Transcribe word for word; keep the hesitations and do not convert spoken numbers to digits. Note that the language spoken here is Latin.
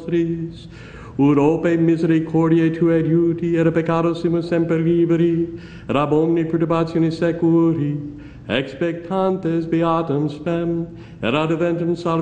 nostris, ut ope misericordiae tuae adiuti, et a peccatossimus semper liberi, et ab omni perturbationis securi, expectantes beatum spem, et ad eventum salvationem